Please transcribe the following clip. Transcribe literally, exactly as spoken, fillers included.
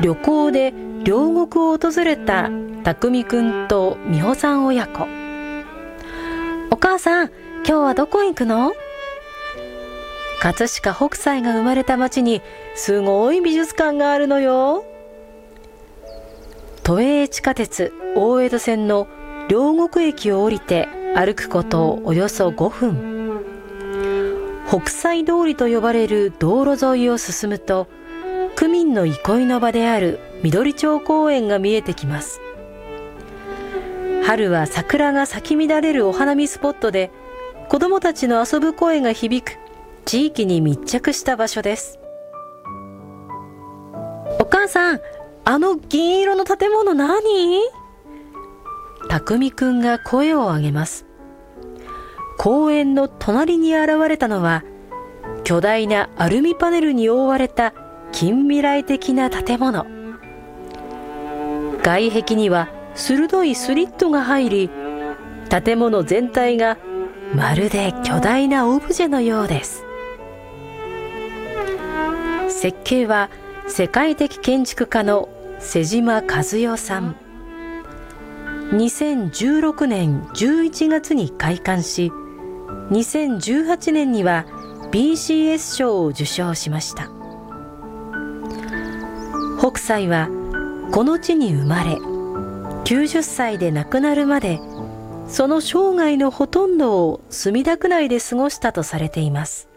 旅行で両国を訪れた匠くんと美穂さん親子。お母さん、今日はどこ行くの？葛飾北斎が生まれた町にすごい美術館があるのよ。都営地下鉄大江戸線の両国駅を降りて歩くことおよそごふん。北斎通りと呼ばれる道路沿いを進むと、区民の憩いの場である緑町公園が見えてきます。春は桜が咲き乱れるお花見スポットで、子どもたちの遊ぶ声が響く地域に密着した場所です。お母さん、あの銀色の建物何？匠くんが声を上げます。公園の隣に現れたのは、巨大なアルミパネルに覆われた近未来的な建物。外壁には鋭いスリットが入り、建物全体がまるで巨大なオブジェのようです。設計は世界的建築家の妹島和世さん。にせんじゅうろくねんじゅういちがつに開館し、にせんじゅうはちねんには ビーシーエス 賞を受賞しました。北斎はこの地に生まれ、きゅうじゅっさいで亡くなるまで、その生涯のほとんどを墨田区内で過ごしたとされています。